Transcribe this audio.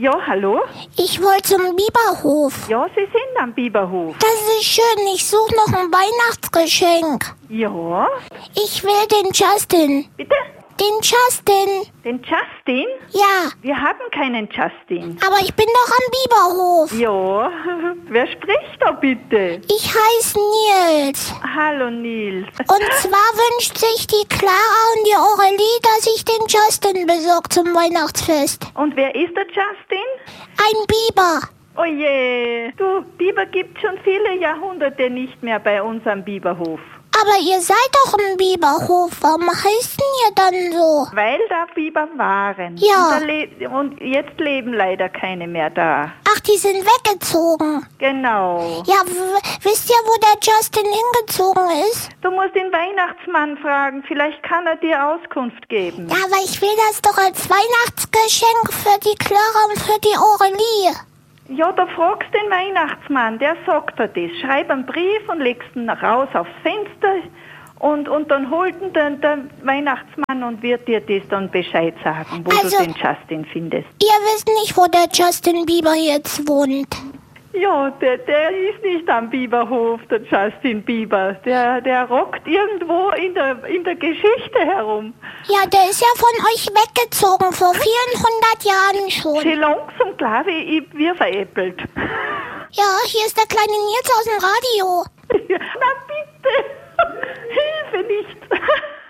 Ja, hallo? Ich wollte zum Biberhof. Ja, Sie sind am Biberhof. Das ist schön, ich suche noch ein Weihnachtsgeschenk. Ja? Ich will den Justin. Bitte? Den Justin. Den Justin? Ja, Wir haben keinen Justin. aber ich bin doch am Biberhof. Ja, wer spricht da bitte? Ich heiße Nils. Hallo Nils. Und zwar wünscht sich die Clara und die Aurelie, dass ich den Justin besorge zum Weihnachtsfest. Und wer ist der Justin? Ein Biber. Oh je, du, Biber gibt schon viele Jahrhunderte nicht mehr bei uns am Biberhof. Aber ihr seid doch im Biberhof. Warum heißt denn ihr dann so? Weil da Biber waren. Ja. Und jetzt leben leider keine mehr da. Ach, die sind weggezogen. Genau. Ja, wisst ihr, wo der Justin hingezogen ist? Du musst den Weihnachtsmann fragen, vielleicht kann er dir Auskunft geben. Ja, aber ich will das doch als Weihnachtsgeschenk für die Clara und für die Aurelie. Ja, da fragst den Weihnachtsmann, der sagt dir das. Schreib einen Brief und legst ihn raus aufs Fenster und dann holt ihn der Weihnachtsmann und wird dir das dann Bescheid sagen, wo Also, du den Justin findest. Ihr wisst nicht, wo der Justin Bieber jetzt wohnt. Ja, der ist nicht am Biberhof, der Justin Bieber. Der rockt irgendwo in der Geschichte herum. Ja, der ist ja von euch weggezogen, vor 400 Jahren schon. Sie langsam, glaube ich, wir veräppelt. Ja, hier ist der kleine Nils aus dem Radio. Na bitte, Hilfe nicht.